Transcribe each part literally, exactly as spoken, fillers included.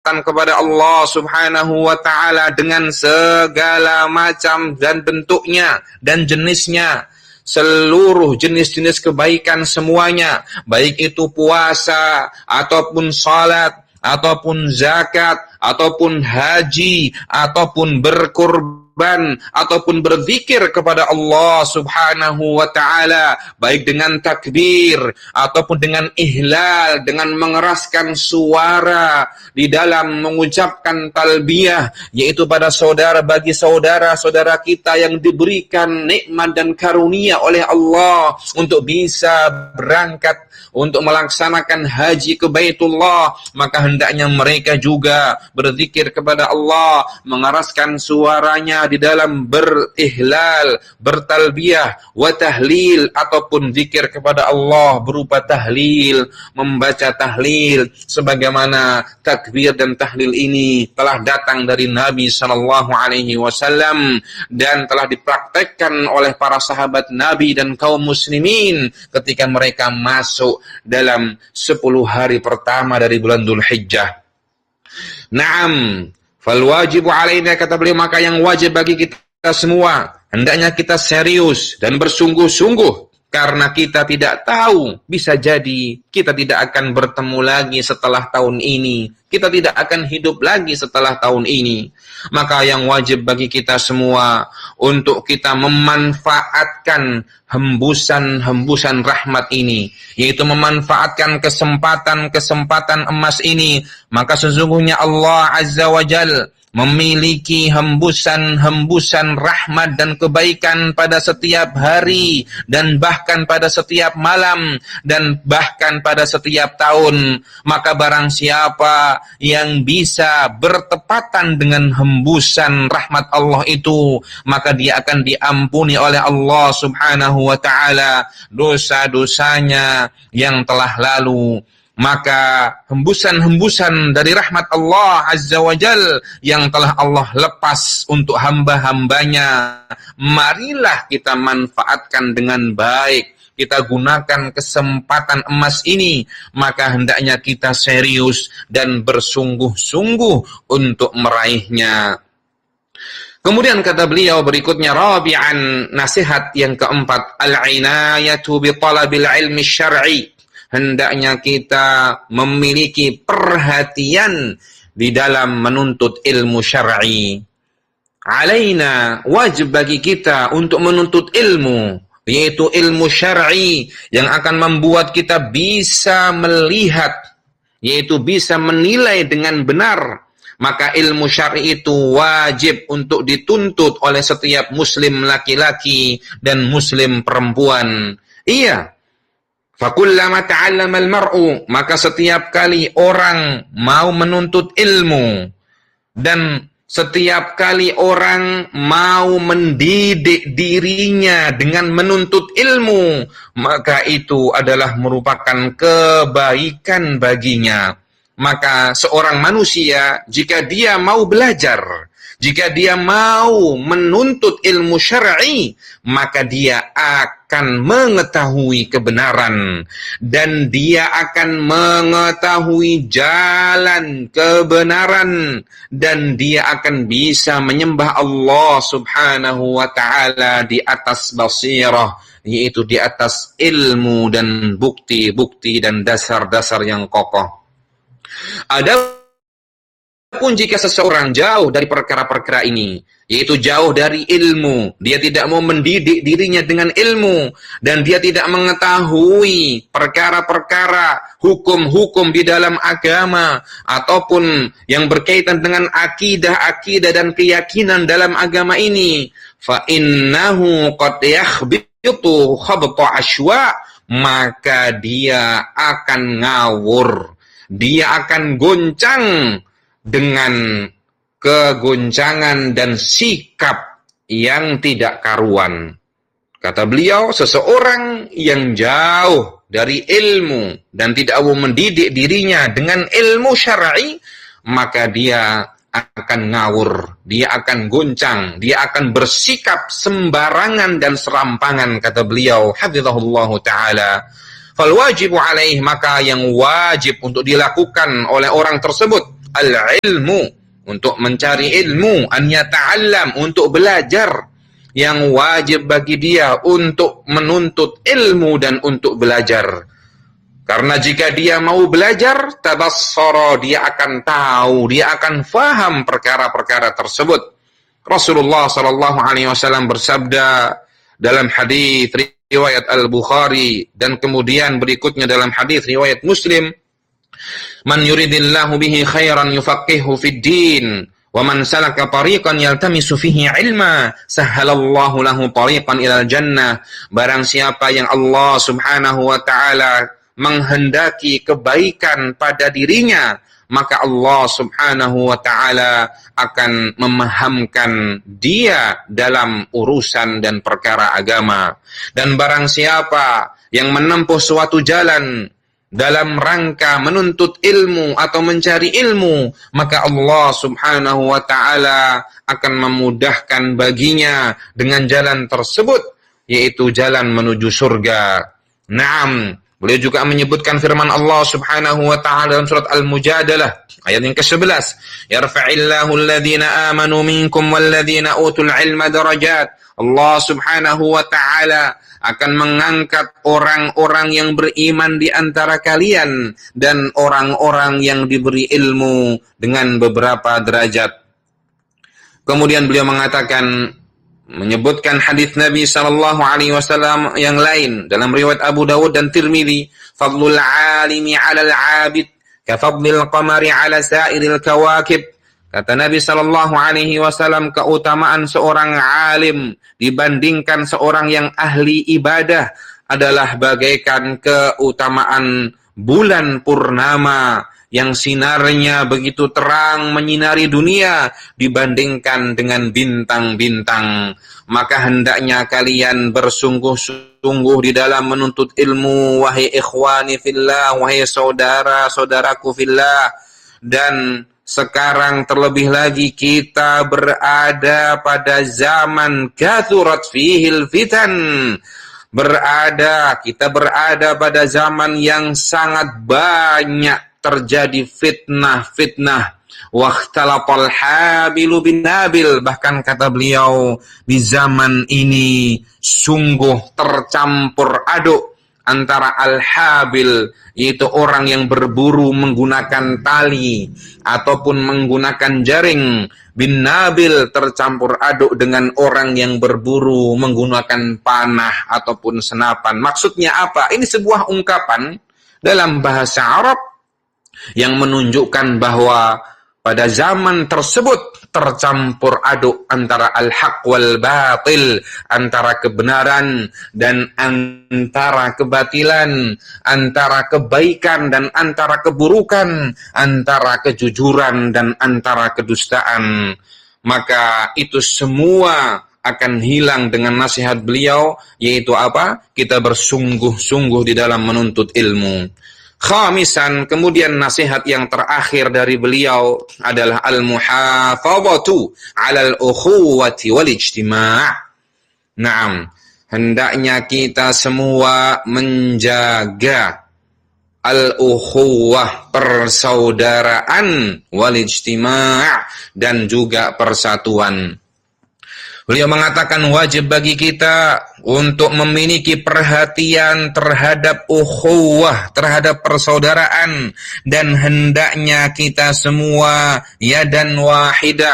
kepada Allah Subhanahu wa ta'ala dengan segala macam dan bentuknya dan jenisnya, seluruh jenis-jenis kebaikan semuanya, baik itu puasa ataupun salat ataupun zakat ataupun haji ataupun berkurban ataupun berzikir kepada Allah Subhanahu wa ta'ala, baik dengan takbir ataupun dengan ihlal, dengan mengeraskan suara di dalam mengucapkan talbiyah, yaitu pada saudara bagi saudara-saudara kita yang diberikan nikmat dan karunia oleh Allah untuk bisa berangkat untuk melaksanakan haji ke Baitullah, maka hendaknya mereka juga berzikir kepada Allah, mengeraskan suaranya di dalam berihlal, bertalbiyah, wa tahlil, ataupun zikir kepada Allah berupa tahlil, membaca tahlil, sebagaimana takbir dan tahlil ini telah datang dari Nabi sallallahu alaihi wasallam dan telah dipraktekkan oleh para sahabat Nabi dan kaum muslimin ketika mereka masuk dalam sepuluh hari pertama dari bulan Dzulhijjah. Naam, fal wajibu alaina, kata beliau, maka yang wajib bagi kita semua, hendaknya kita serius dan bersungguh-sungguh, karena kita tidak tahu, bisa jadi kita tidak akan bertemu lagi setelah tahun ini, kita tidak akan hidup lagi setelah tahun ini. Maka yang wajib bagi kita semua untuk kita memanfaatkan hembusan-hembusan rahmat ini, yaitu memanfaatkan kesempatan-kesempatan emas ini. Maka sesungguhnya Allah Azza wa Jalla memiliki hembusan-hembusan rahmat dan kebaikan pada setiap hari dan bahkan pada setiap malam dan bahkan pada setiap tahun. Maka barang siapa yang bisa bertepatan dengan hembusan rahmat Allah itu, maka dia akan diampuni oleh Allah Subhanahu wa ta'ala dosa-dosanya yang telah lalu. Maka hembusan-hembusan dari rahmat Allah Azza wa Jal yang telah Allah lepas untuk hamba-hambanya, marilah kita manfaatkan dengan baik. Kita gunakan kesempatan emas ini, maka hendaknya kita serius dan bersungguh-sungguh untuk meraihnya. Kemudian kata beliau berikutnya, rabi'an, nasihat yang keempat, al-inayatu bi talabil ilmi syar'i. Hendaknya kita memiliki perhatian di dalam menuntut ilmu syar'i. Alaina, wajib bagi kita untuk menuntut ilmu, yaitu ilmu syar'i yang akan membuat kita bisa melihat, yaitu bisa menilai dengan benar. Maka ilmu syar'i itu wajib untuk dituntut oleh setiap muslim laki-laki dan muslim perempuan. Iya. Fakullama ta'allama al-mar'u, maka setiap kali orang mau menuntut ilmu dan setiap kali orang mau mendidik dirinya dengan menuntut ilmu, maka itu adalah merupakan kebaikan baginya. Maka seorang manusia, jika dia mau belajar, jika dia mau menuntut ilmu syar'i, maka dia akan mengetahui kebenaran dan dia akan mengetahui jalan kebenaran dan dia akan bisa menyembah Allah Subhanahu wa ta'ala di atas basirah, yaitu di atas ilmu dan bukti-bukti dan dasar-dasar yang kokoh. Ada pun jika seseorang jauh dari perkara-perkara ini, yaitu jauh dari ilmu, dia tidak mau mendidik dirinya dengan ilmu, dan dia tidak mengetahui perkara-perkara hukum-hukum di dalam agama, ataupun yang berkaitan dengan akidah-akidah dan keyakinan dalam agama ini, fa innahu qad yakhbitu khabta ashwa, maka dia akan ngawur, dia akan goncang dengan kegoncangan dan sikap yang tidak karuan. Kata beliau, seseorang yang jauh dari ilmu dan tidak mau mendidik dirinya dengan ilmu syar'i, maka dia akan ngawur, dia akan goncang, dia akan bersikap sembarangan dan serampangan, kata beliau hafizahullahu ta'ala. Fal wajibu alaih, maka yang wajib untuk dilakukan oleh orang tersebut al-ilmu, untuk mencari ilmu, an yata'allam, untuk belajar. Yang wajib bagi dia untuk menuntut ilmu dan untuk belajar. Karena jika dia mau belajar, tabassara, dia akan tahu, dia akan faham perkara-perkara tersebut. Rasulullah sallallahu alaihi wasallam bersabda dalam hadis riwayat Al-Bukhari dan kemudian berikutnya dalam hadis riwayat Muslim, "Man yuridillahu bihi khairan yufaqihuhu fid din. Wa man salaka tariqan yaltamisu fihi ilma sahhalallahu lahu tariqan ilal jannah." Barang siapa yang Allah Subhanahu wa taala menghendaki kebaikan pada dirinya, maka Allah Subhanahu wa taala akan memahamkan dia dalam urusan dan perkara agama. Dan barang siapa yang menempuh suatu jalan dalam rangka menuntut ilmu atau mencari ilmu, maka Allah Subhanahu wa taala akan memudahkan baginya dengan jalan tersebut, yaitu jalan menuju surga. Naam, beliau juga menyebutkan firman Allah Subhanahu wa taala dalam surat Al-Mujadalah ayat yang kesebelas, "Yarfa'illahu alladhina amanu minkum walladhina utul ilma darajat." Allah Subhanahu wa taala akan mengangkat orang-orang yang beriman di antara kalian dan orang-orang yang diberi ilmu dengan beberapa derajat. Kemudian beliau mengatakan, menyebutkan hadis Nabi sallallahu alaihi wasallam yang lain dalam riwayat Abu Dawud dan Tirmidzi, "Fadlul 'alimi 'alal 'abid ka fadlil qamari 'ala sa'iril kawakib." Kata Nabi sallallahu alaihi wasallam, keutamaan seorang alim dibandingkan seorang yang ahli ibadah adalah bagaikan keutamaan bulan purnama yang sinarnya begitu terang menyinari dunia dibandingkan dengan bintang-bintang. Maka hendaknya kalian bersungguh-sungguh di dalam menuntut ilmu, wahai ikhwani fillah, wahai saudara-saudaraku fillah. Dan sekarang terlebih lagi kita berada pada zaman kathurat fihil fitan. Berada, kita berada pada zaman yang sangat banyak terjadi fitnah-fitnah. Wakhtalaqal habilu bin nabil. Bahkan kata beliau, di zaman ini sungguh tercampur aduk antara al-habil, yaitu orang yang berburu menggunakan tali ataupun menggunakan jaring, bin nabil, tercampur aduk dengan orang yang berburu menggunakan panah ataupun senapan. Maksudnya apa? Ini sebuah ungkapan dalam bahasa Arab yang menunjukkan bahwa pada zaman tersebut tercampur aduk antara al-haq wal batil, antara kebenaran dan antara kebatilan, antara kebaikan dan antara keburukan, antara kejujuran dan antara kedustaan. Maka itu semua akan hilang dengan nasihat beliau, yaitu apa? Kita bersungguh-sungguh di dalam menuntut ilmu. Khamisan, kemudian nasihat yang terakhir dari beliau adalah al-muhafadhatu 'alal ukhuwati wal ijtima'. Naam, hendaknya kita semua menjaga al-ukhuwah, persaudaraan, wal ijtima' dan juga persatuan. Beliau mengatakan wajib bagi kita untuk memiliki perhatian terhadap ukhuwah, terhadap persaudaraan, dan hendaknya kita semua yadan wahidah,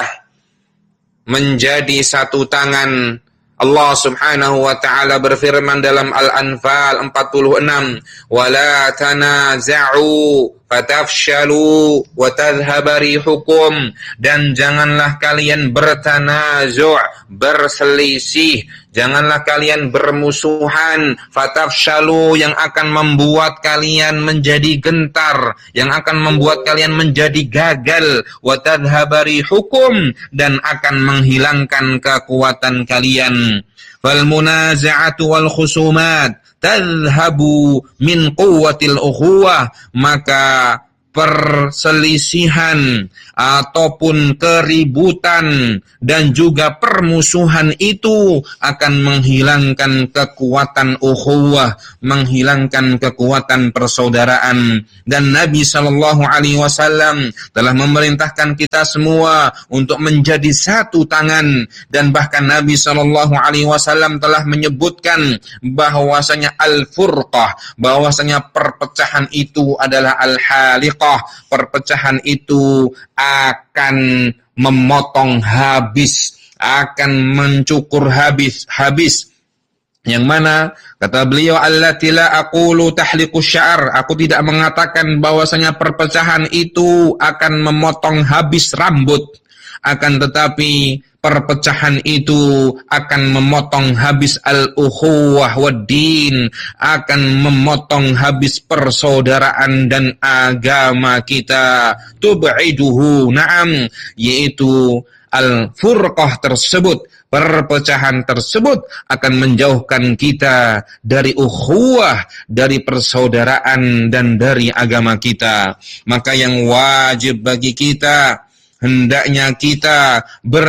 menjadi satu tangan. Allah Subhanahu wa taala berfirman dalam Al-Anfal empat puluh enam, "Wala tanaza'u fatafshalu wa tadhhaba rihukum." Dan janganlah kalian bertanazu', berselisih, janganlah kalian bermusuhan, fatafshalu, yang akan membuat kalian menjadi gentar, yang akan membuat kalian menjadi gagal, wa tadhhaba rihukum, dan akan menghilangkan kekuatan kalian. Fal munaza'atu wal khusumat tadhhabu min quwwatil ukhuwah. Maka perselisihan ataupun keributan dan juga permusuhan itu akan menghilangkan kekuatan ukhuwah, menghilangkan kekuatan persaudaraan. Dan Nabi sallallahu alaihi wasallam telah memerintahkan kita semua untuk menjadi satu tangan, dan bahkan Nabi sallallahu alaihi wasallam telah menyebutkan bahwasanya al-furqah, bahwasanya perpecahan itu adalah al-haliqah. Perpecahan itu akan memotong habis, akan mencukur habis, habis. Yang mana kata beliau, allati la aqulu tahliqu sya'r, aku tidak mengatakan bahwasanya perpecahan itu akan memotong habis rambut, akan tetapi perpecahan itu akan memotong habis al-ukhuwah wad-din, akan memotong habis persaudaraan dan agama kita. Tub'iduhu, na'am, yaitu al-furqah tersebut, perpecahan tersebut akan menjauhkan kita dari ukhuwah, dari persaudaraan dan dari agama kita. Maka yang wajib bagi kita, hendaknya kita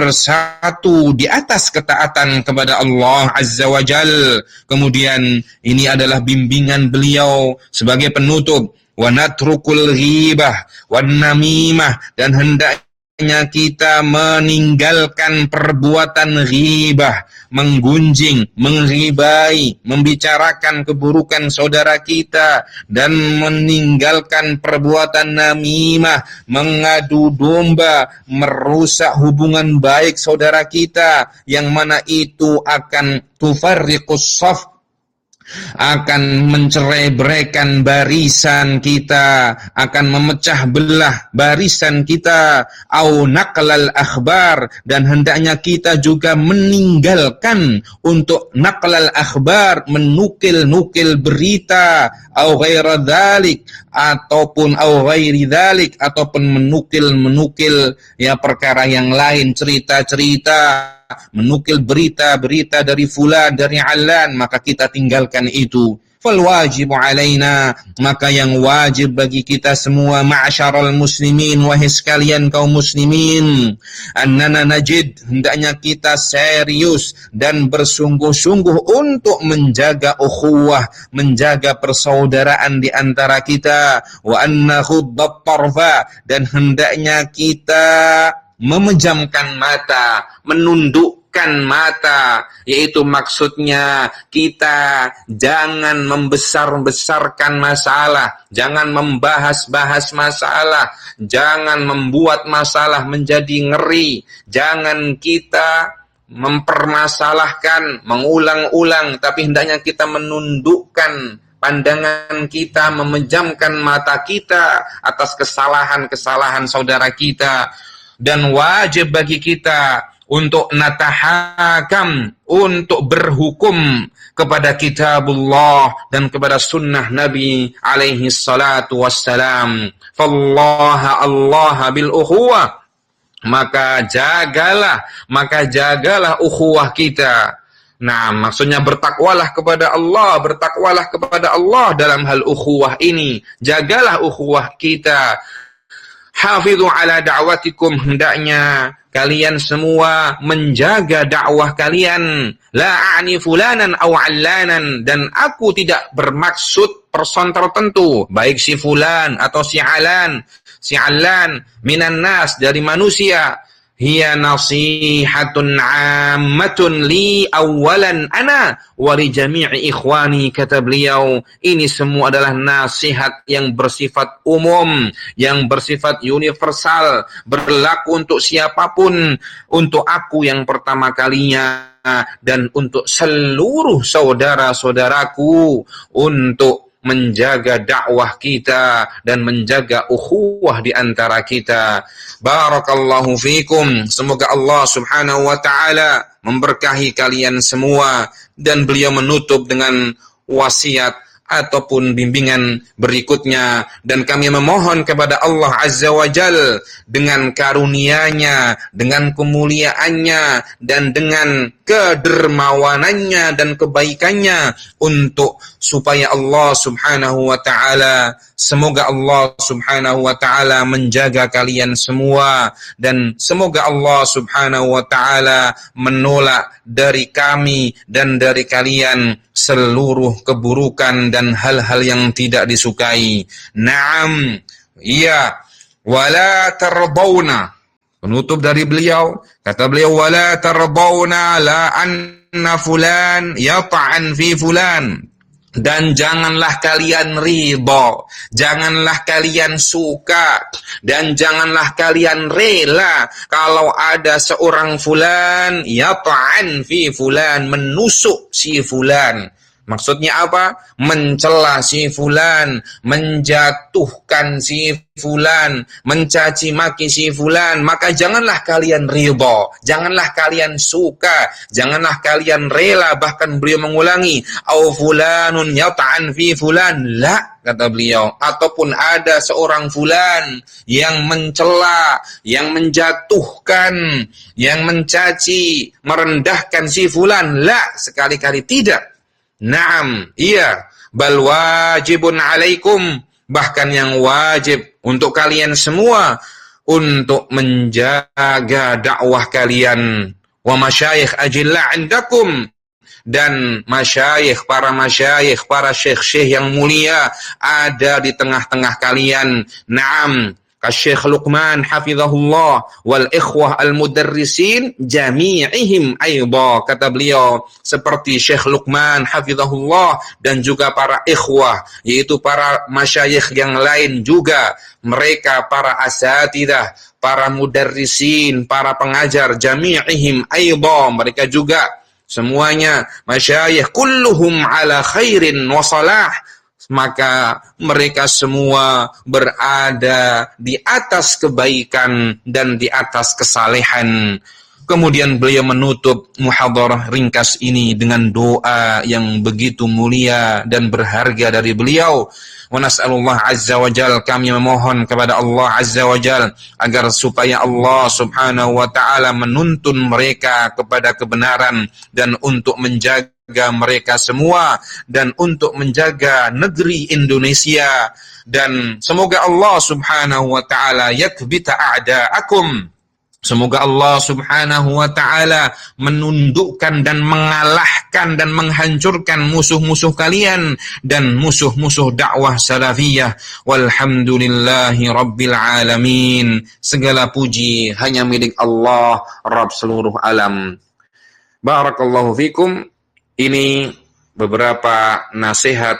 bersatu di atas ketaatan kepada Allah Azza wa Jal. Kemudian ini adalah bimbingan beliau sebagai penutup, wa natrukul ghibah wan namimah, dan hendaknya kita meninggalkan perbuatan ghibah, menggunjing, mengribai, membicarakan keburukan saudara kita, dan meninggalkan perbuatan namimah, mengadu domba, merusak hubungan baik saudara kita, yang mana itu akan tufarriqus shaf, akan mencerai-beraikan barisan kita, akan memecah belah barisan kita. Au naqlal akhbar, dan hendaknya kita juga meninggalkan untuk naqlal akhbar, menukil-nukil berita, au ghaira dzalik, ataupun au ghairi dzalik, ataupun menukil-menukil ya perkara yang lain, cerita-cerita, menukil berita-berita dari fulan, dari alan, maka kita tinggalkan itu. Fal wajibu alaina, maka yang wajib bagi kita semua, ma'asyaral muslimin, wahai sekalian kaum muslimin, annana najid, hendaknya kita serius dan bersungguh-sungguh untuk menjaga ukhuwah, menjaga persaudaraan di antara kita, wa anna khuddat tarfa, dan hendaknya kita memejamkan mata, menundukkan mata, yaitu maksudnya kita jangan membesar-besarkan masalah, jangan membahas-bahas masalah, jangan membuat masalah menjadi ngeri, jangan kita mempermasalahkan, mengulang-ulang, tapi hendaknya kita menundukkan pandangan kita, memejamkan mata kita atas kesalahan-kesalahan saudara kita. Dan wajib bagi kita untuk natahakam, untuk berhukum kepada kitabullah dan kepada sunnah Nabi alaihi salatu wassalam. Fallaha Allah bil ukhuwah, maka jagalah, maka jagalah ukhuwah kita. Nah, maksudnya bertakwalah kepada Allah, bertakwalah kepada Allah dalam hal ukhuwah ini. Jagalah ukhuwah kita. Hafidhu ala da'watikum, hendaknya kalian semua menjaga dakwah kalian. La a'ni fulanan aw 'allanan, dan aku tidak bermaksud person tertentu, baik si fulan atau si alan, si alan minan nas, dari manusia. Hiya nasihatun 'ammatun li awalan ana wa li jami'i ikhwani, kata beliau, ini semua adalah nasihat yang bersifat umum, yang bersifat universal, berlaku untuk siapapun, untuk aku yang pertama kalinya dan untuk seluruh saudara-saudaraku, untuk menjaga dakwah kita dan menjaga ukhuwah di antara kita. Barakallahu fikum. Semoga Allah Subhanahu wa taala memberkahi kalian semua, dan beliau menutup dengan wasiat, ataupun bimbingan berikutnya, dan kami memohon kepada Allah Azza wa Jal dengan karunia-Nya, dengan kemuliaannya, dan dengan kedermawanannya dan kebaikannya untuk supaya Allah Subhanahu wa taala, semoga Allah Subhanahu wa taala menjaga kalian semua, dan semoga Allah Subhanahu wa taala menolak dari kami dan dari kalian seluruh keburukan dan hal-hal yang tidak disukai. Naam, iya, wala tarbawna. Penutup dari beliau, kata beliau, wala tarbawna la anna fulan yata'an fi fulan. Dan janganlah kalian ridha, janganlah kalian suka, dan janganlah kalian rela kalau ada seorang fulan yata'an fi fulan, menusuk si fulan. Maksudnya apa? Mencela si fulan, menjatuhkan si fulan, mencaci maki si fulan. Maka janganlah kalian ridha, janganlah kalian suka, janganlah kalian rela. Bahkan beliau mengulangi, au fulanun yata'an fi fulan, la, kata beliau, ataupun ada seorang fulan yang mencela, yang menjatuhkan, yang mencaci, merendahkan si fulan, la, sekali-kali tidak. Naam, iya, bal wajibun alaikum, bahkan yang wajib untuk kalian semua untuk menjaga dakwah kalian. Wa masyayikh ajilla indakum, dan masyayikh, para masyayikh, para syekh-syekh yang mulia ada di tengah-tengah kalian. Naam, Syekh Luqman hafizahullah wal ikhwah al-mudarrisin jami'ihim aidha, kata beliau, seperti Syekh Luqman hafizahullah dan juga para ikhwah, yaitu para masyayikh yang lain juga, mereka para asatidah, para mudarrisin, para pengajar, jami'ihim aidha, mereka juga semuanya masyayikh, kulluhum ala khairin wa salah, maka mereka semua berada di atas kebaikan dan di atas kesalehan. Kemudian beliau menutup muhadharah ringkas ini dengan doa yang begitu mulia dan berharga dari beliau. Wa nas'alullah azza wa jal, kami memohon kepada Allah azza wa jal agar supaya Allah subhanahu wa ta'ala menuntun mereka kepada kebenaran dan untuk menjaga mereka semua dan untuk menjaga negeri Indonesia, dan semoga Allah subhanahu wa ta'ala yakbita a'da'akum, semoga Allah subhanahu wa ta'ala menundukkan dan mengalahkan dan menghancurkan musuh-musuh kalian dan musuh-musuh dakwah salafiyah. Walhamdulillahi rabbil alamin, segala puji hanya milik Allah, Rabb seluruh alam. Barakallahu fikum. Ini beberapa nasihat,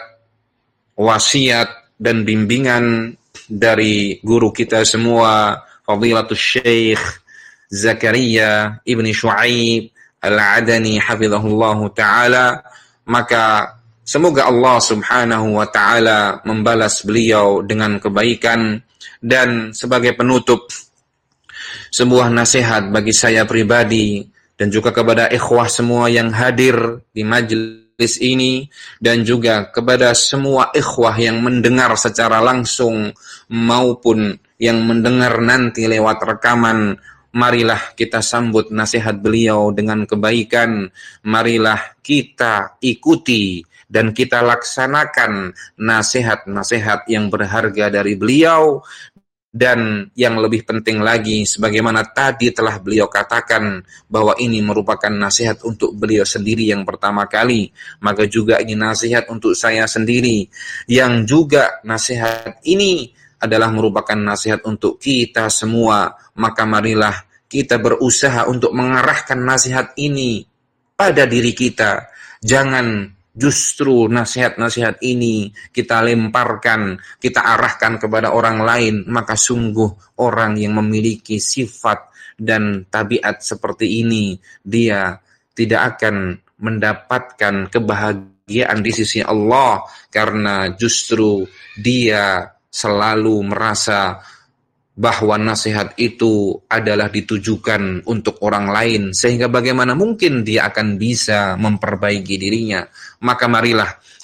wasiat dan bimbingan dari guru kita semua, Fadilatul Syekh Zakaria Ibni Shu'aib Al-Adani hafizahullahu ta'ala. Maka semoga Allah subhanahu wa ta'ala membalas beliau dengan kebaikan. Dan sebagai penutup, sebuah nasihat bagi saya pribadi dan juga kepada ikhwah semua yang hadir di majelis ini, dan juga kepada semua ikhwah yang mendengar secara langsung maupun yang mendengar nanti lewat rekaman. Marilah kita sambut nasihat beliau dengan kebaikan. Marilah kita ikuti dan kita laksanakan nasihat-nasihat yang berharga dari beliau. Dan yang lebih penting lagi, sebagaimana tadi telah beliau katakan bahwa ini merupakan nasihat untuk beliau sendiri yang pertama kali, maka juga ini nasihat untuk saya sendiri, yang juga nasihat ini adalah merupakan nasihat untuk kita semua. Maka marilah kita berusaha untuk mengarahkan nasihat ini pada diri kita. Jangan justru nasihat-nasihat ini kita lemparkan, kita arahkan kepada orang lain. Maka sungguh orang yang memiliki sifat dan tabiat seperti ini, dia tidak akan mendapatkan kebahagiaan di sisi Allah, karena justru dia selalu merasa bahwa nasihat itu adalah ditujukan untuk orang lain, sehingga bagaimana mungkin dia akan bisa memperbaiki dirinya. Maka marilah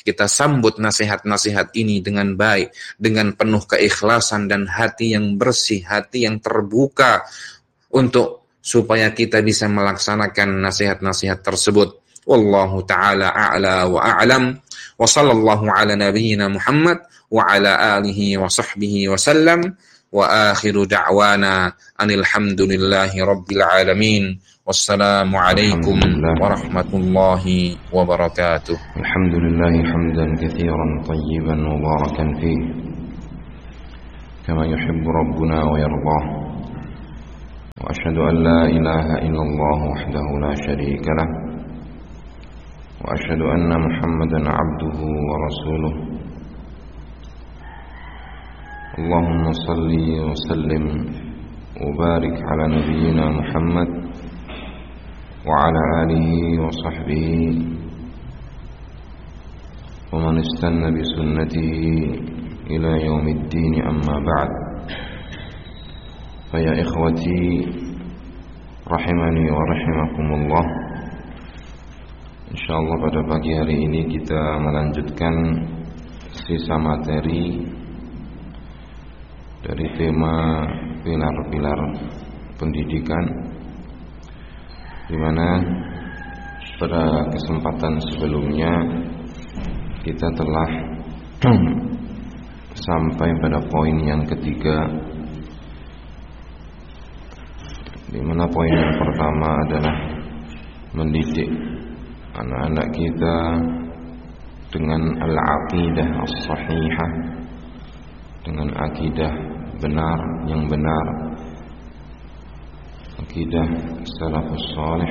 kita sambut nasihat-nasihat ini dengan baik, dengan penuh keikhlasan dan hati yang bersih, hati yang terbuka untuk supaya kita bisa melaksanakan nasihat-nasihat tersebut. Wallahu ta'ala a'la wa a'lam, wa sallallahu ala nabiyyina Muhammad wa ala alihi wa sahbihi wa sallam, wa akhiru da'wana anil hamdulillahi rabbil alamin. Wassalamu alaikum warahmatullahi wabarakatuh. Alhamdulillah hamdan katsiran tayyiban mubarakan fih kama yuhibbu rabbuna wa yardah. Wa asyhadu an la ilaha illallah wahdahu la syarika lah. Wa asyhadu anna Muhammadan abduhu wa rasuluh. Allahumma salli wa sallim wa barik ala nabiyyina Muhammad وعلى آله وصحبه ومن استنى بسنته إلى يوم الدين أما بعد فيا إخوتي rahimani wa rahimakumullah. Insyaallah pada pagi hari ini kita melanjutkan sisa materi dari tema pilar-pilar pendidikan, di mana pada kesempatan sebelumnya kita telah sampai pada poin yang ketiga, di mana poin yang pertama adalah mendidik anak-anak kita dengan al-aqidah as-sahihah, dengan akidah benar yang benar, akidah salafus salih.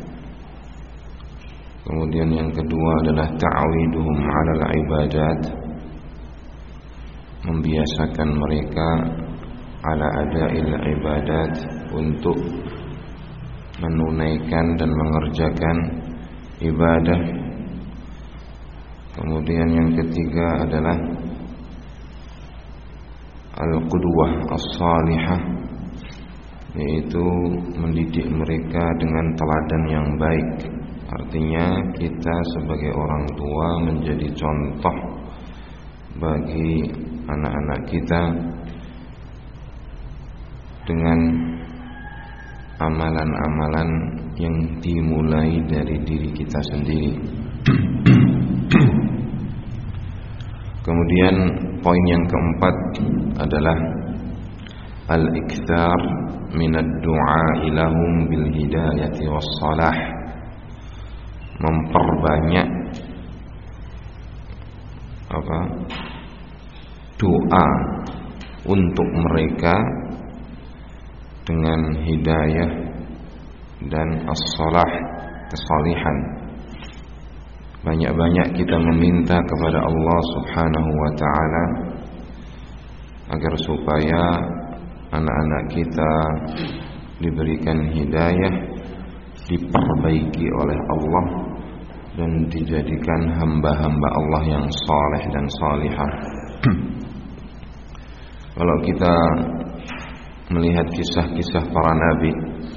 Kemudian yang kedua adalah ta'awiduhum 'alal ibadat, membiasakan mereka ala ada'il ibadat, untuk menunaikan dan mengerjakan ibadah. Kemudian yang ketiga adalah al-qudwah as-salihah, yaitu mendidik mereka dengan teladan yang baik. Artinya kita sebagai orang tua menjadi contoh bagi anak-anak kita dengan amalan-amalan yang dimulai dari diri kita sendiri. Kemudian poin yang keempat adalah al-iktsar minad du'a lahum bil hidayati was salah, memperbanyak apa? doa untuk mereka dengan hidayah dan as-salah, kesalihan. Banyak-banyak kita meminta kepada Allah Subhanahu wa ta'ala agar supaya anak-anak kita diberikan hidayah, diperbaiki oleh Allah, dan dijadikan hamba-hamba Allah yang saleh dan salihah. Kalau kita melihat kisah-kisah para nabi,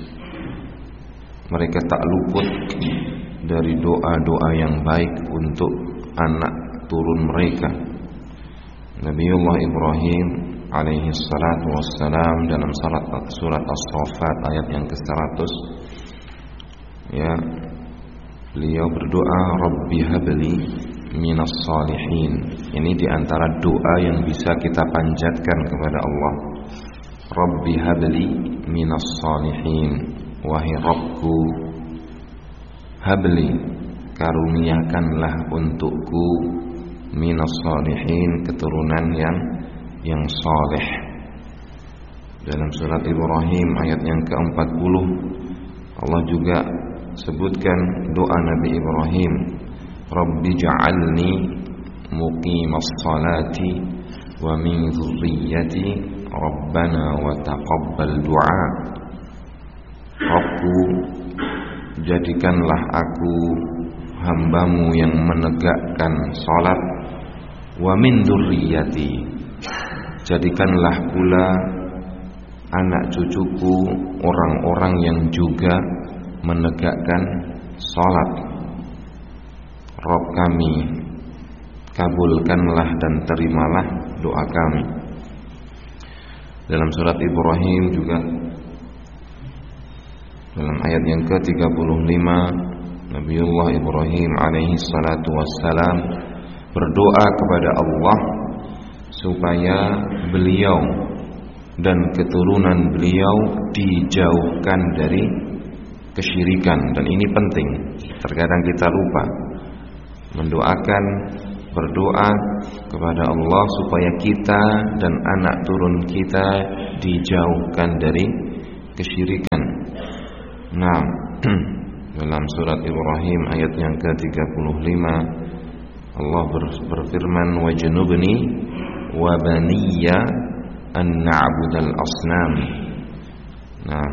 mereka tak luput dari doa-doa yang baik untuk anak turun mereka. Nabiullah Ibrahim alaihi salatu wassalam dalam surat, surat As-Saffat ayat yang ke seratus, ya, beliau berdoa, Rabbi habli minas salihin. Ini diantara doa yang bisa kita panjatkan kepada Allah. Rabbi habli minas salihin, wahai Rabbku, habli, karuniakanlah untukku, minas salihin, keturunan yang yang saleh. Dalam surat Ibrahim ayat yang keempat puluh, Allah juga sebutkan doa Nabi Ibrahim, Rabbi ja'alni muqimas salati wa min dzurriyyati Rabbana wa taqabbal du'a. Rabbku, jadikanlah aku hambamu yang menegakkan salat, wa min dzurriyyati, jadikanlah pula anak cucuku orang-orang yang juga menegakkan salat. Rabb kami, kabulkanlah dan terimalah doa kami. Dalam surat Ibrahim juga dalam ayat yang ke tiga puluh lima, Nabiullah Ibrahim alaihi salatu wassalam berdoa kepada Allah supaya beliau dan keturunan beliau dijauhkan dari kesyirikan. Dan ini penting, terkadang kita lupa mendoakan, berdoa kepada Allah supaya kita dan anak turun kita dijauhkan dari kesyirikan. Nah, dalam surat Ibrahim ayat yang ke tiga puluh lima, Allah berfirman, wajnubni wa baniya an na'budal asnam. Nah,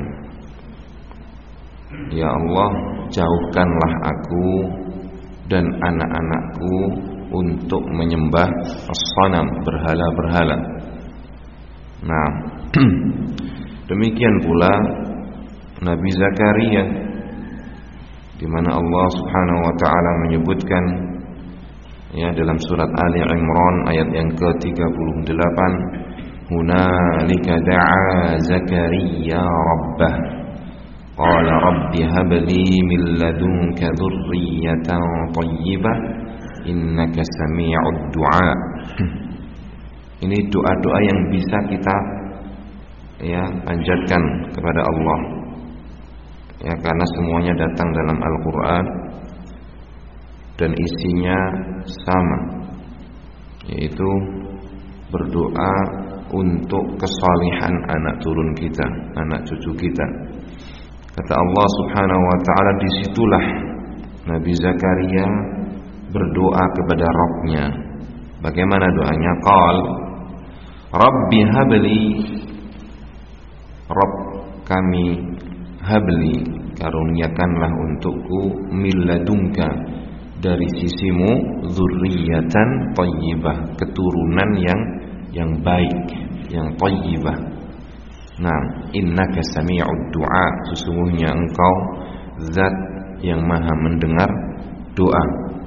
ya Allah, jauhkanlah aku dan anak-anakku untuk menyembah as-sanam, berhala-berhala. Nah, demikian pula Nabi Zakaria, di mana Allah Subhanahu wa taala menyebutkan ya dalam surat Ali Imran ayat yang ke tiga puluh delapan, hunalika da'a Zakaria rabbah qala rabbi habli min ladunka dzurriyyatan thayyibah innaka sami'ud du'a. Ini doa-doa yang bisa kita ya panjatkan kepada Allah, ya, karena semuanya datang dalam Al-Quran dan isinya sama, yaitu berdoa untuk kesalihan anak turun kita, anak cucu kita. Kata Allah Subhanahu wa ta'ala, disitulah Nabi Zakaria berdoa kepada Rabb-Nya. Bagaimana doanya? Qal Rabbi habli, Rabb kami, habli, karuniakanlah untukku, min ladunka, dari sisimu, dzurriyyatan thayyibah, keturunan yang yang baik, yang thayyibah. Nah, innaka sami'ud du'a, sesungguhnya engkau zat yang maha mendengar doa.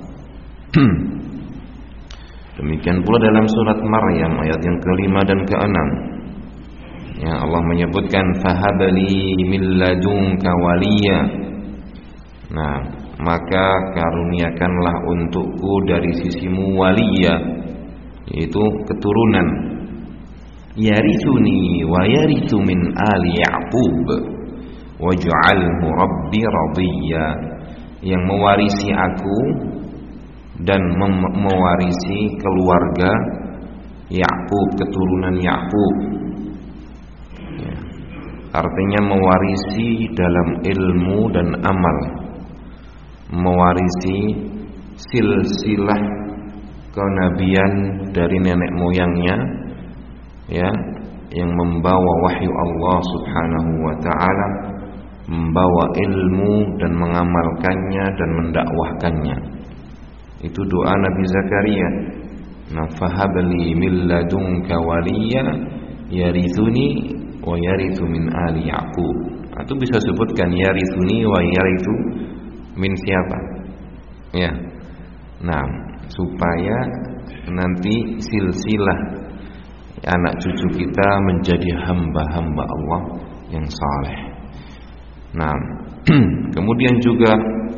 Demikian pula dalam surat Maryam ayat yang kelima dan keenam, ya, Allah menyebutkan fahabli min ladunka waliya. Nah, maka karuniakanlah untukku dari sisimu waliya, yaitu keturunan, yarithuni wa yarithu min ali Ya'qub waj'alhu rabbi radiyya, yang mewarisi aku dan mem- mewarisi keluarga Ya'qub, keturunan Ya'qub. Ya. Artinya mewarisi dalam ilmu dan amal, mewarisi silsilah kenabian dari nenek moyangnya, ya, yang membawa wahyu Allah Subhanahu wa ta'ala, membawa ilmu dan mengamalkannya dan mendakwahkannya. Itu doa Nabi Zakaria. Nah, fahabli min ladunka waliya yarithuni wa yarithu min ali Ya'qub. Itu bisa sebutkan yarithuni wa yarithu min siapa? Ya. Nah, supaya nanti silsilah anak cucu kita menjadi hamba-hamba Allah yang saleh. Nah, kemudian juga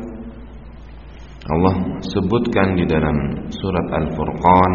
Allah sebutkan di dalam surat Al-Furqan,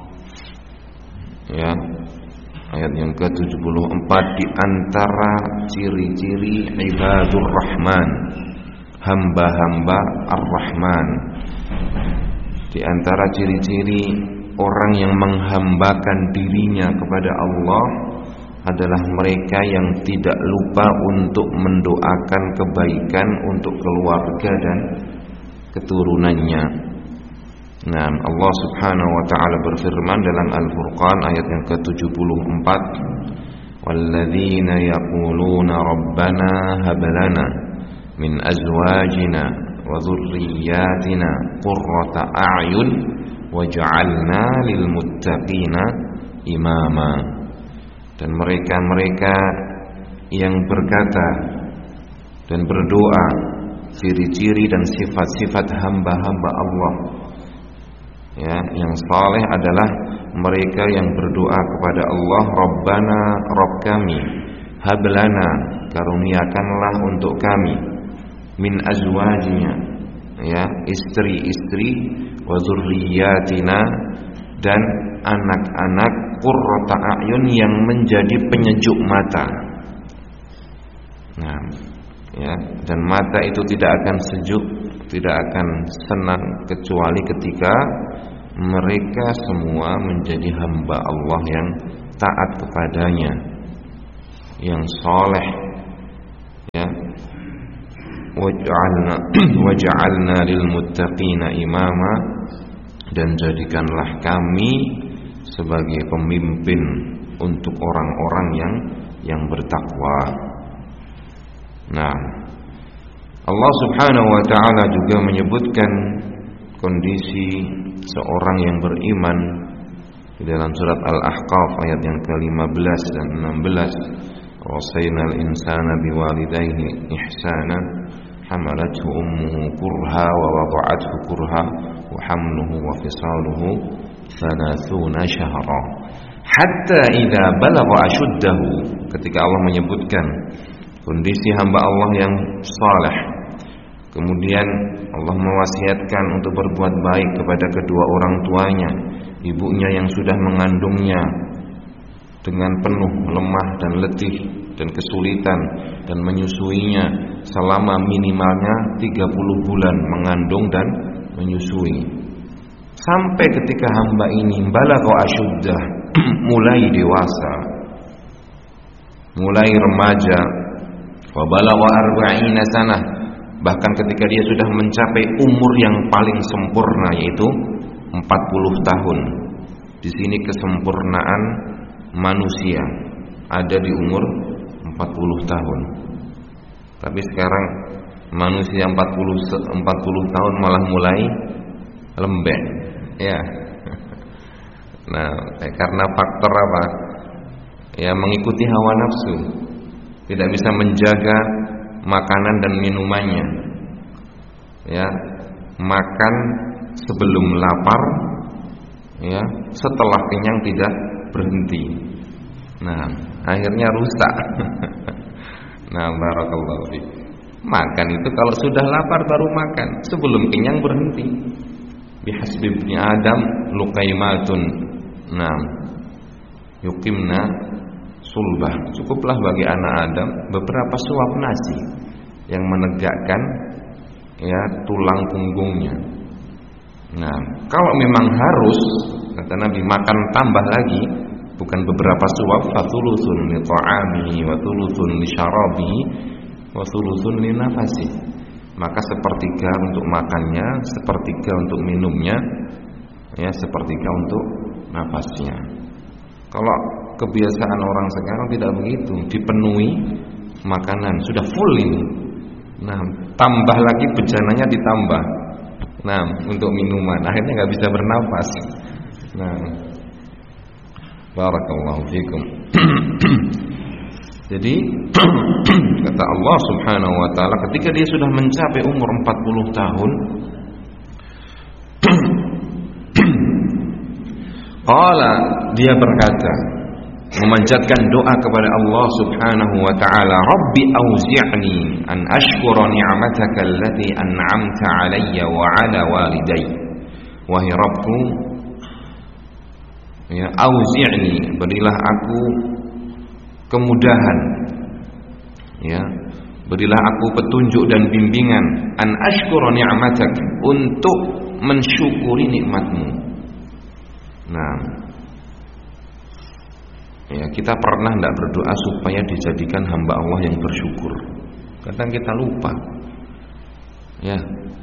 ya, ayat yang ke tujuh puluh empat, di antara ciri-ciri ibadur rahman, hamba-hamba ar-Rahman, di antara ciri-ciri orang yang menghambakan dirinya kepada Allah adalah mereka yang tidak lupa untuk mendoakan kebaikan untuk keluarga dan keturunannya. Nah, Allah Subhanahu wa ta'ala berfirman dalam Al-Furqan ayat yang ke tujuh puluh empat, walladzina yaquluna rabbana hab lana min azwajina wa dhurriyyatina qurrata a'yun waj'alna lil muttaqina imama. Dan mereka-mereka yang berkata dan berdoa, ciri-ciri dan sifat-sifat hamba-hamba Allah Ya, yang saleh adalah mereka yang berdoa kepada Allah, Rabbana, Rabb kami, hablana, karuniakanlah untuk kami, min azwajina, ya, istri-istri, wa dzurriyyatina, dan anak-anak, qurrata a'yun, yang menjadi penyejuk mata. Nah, ya, dan mata itu tidak akan sejuk, tidak akan senang kecuali ketika mereka semua menjadi hamba Allah yang taat kepadanya, yang saleh, ya. Waj'alna waj'alna lil muttaqina imama, dan jadikanlah kami sebagai pemimpin untuk orang-orang yang yang bertakwa. Nah, Allah Subhanahu wa ta'ala juga menyebutkan kondisi seorang yang beriman di dalam surat Al-Ahqaf ayat yang ke lima belas dan enam belas. Wasainal insana biwalidayhi ihsana hamalathu ummuhu kurha wa wada'athu kurha wa hamluhu wa fisaluhu thalathuna syahra hatta idza balagha ashuddahu. Ketika Allah menyebutkan kondisi hamba Allah yang saleh, kemudian Allah mewasiatkan untuk berbuat baik kepada kedua orang tuanya, ibunya yang sudah mengandungnya dengan penuh lemah dan letih dan kesulitan, dan menyusuinya selama minimalnya tiga puluh bulan mengandung dan menyusui, sampai ketika hamba ini balagha asyuddah, mulai dewasa, mulai remaja, wa balagha arba'ina sanah, bahkan ketika dia sudah mencapai umur yang paling sempurna, yaitu empat puluh tahun. Di sini kesempurnaan manusia ada di umur empat puluh tahun. Tapi sekarang manusia empat puluh tahun malah mulai lembek, ya. Nah, eh, karena faktor apa? Ya, mengikuti hawa nafsu, tidak bisa menjaga makanan dan minumannya, ya, makan sebelum lapar, ya, setelah kenyang tidak berhenti. Nah, akhirnya rusak. Nah, barakallahu fiik. Makan itu kalau sudah lapar baru makan, sebelum kenyang berhenti. Bihasbi ibni Adam luqaimatun, nah, yuqimna sulbah. Cukuplah bagi anak Adam beberapa suap nasi yang menegakkan, ya, tulang punggungnya. Nah, kalau memang harus, kata Nabi, makan tambah lagi, bukan beberapa suap, fathuluthun li ta'amihi wa thuluthun li syarabihi wa thuluthun li nafasi. Maka sepertiga untuk makannya, sepertiga untuk minumnya, ya, sepertiga untuk nafasnya. Kalau kebiasaan orang sekarang tidak begitu, dipenuhi makanan, sudah full ini. Nah, tambah lagi bejananya ditambah. Nah, untuk minuman, akhirnya nggak bisa bernafas. Nah, barakallahu fikum. Jadi kata Allah Subhanahu wa ta'ala, ketika dia sudah mencapai umur empat puluh tahun, qala, dia berkata, memanjatkan doa kepada Allah Subhanahu wa ta'ala, Rabbi auzi'ni an ashkura ni'mataka allati an'amta 'alayya wa 'ala walidayya. Wahai Rabbku, ya, auzi'ni, berilah aku kemudahan, ya, berilah aku petunjuk dan bimbingan, an ashkura ni'matak, untuk mensyukuri nikmatmu. Nah, ya, kita pernah tidak berdoa supaya dijadikan hamba Allah yang bersyukur? Kadang kita lupa, ya.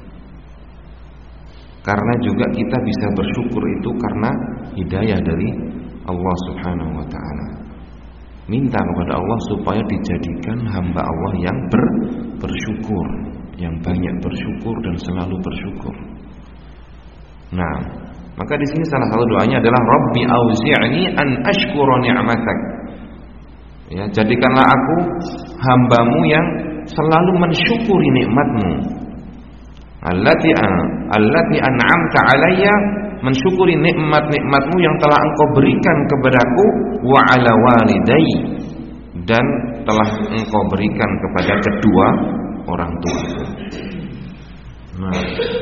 Karena juga kita bisa bersyukur itu karena hidayah dari Allah Subhanahu wa ta'ala. Minta kepada Allah supaya dijadikan hamba Allah yang ber, bersyukur, yang banyak bersyukur dan selalu bersyukur. Nah, maka di sini salah satu doanya adalah Rabbi auzi'ni an ashkura ni'matak. Ya, jadikanlah aku hambamu yang selalu mensyukuri nikmatmu. Allati allati an'amta 'alayya mensyukuri nikmat-nikmatmu yang telah engkau berikan kepadaku, wa ala walidai, dan telah engkau berikan kepada kedua orang tuaku. Nah,